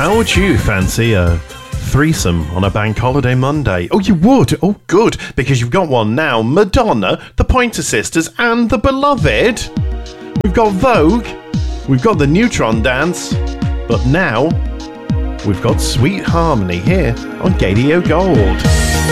How would you fancy a threesome on a bank holiday Monday? Oh, you would? Oh, good, because you've got one now. Madonna, the Pointer Sisters, and the Beloved. We've got Vogue, we've got the Neutron Dance, but now we've got Sweet Harmony here on Gadio Gold.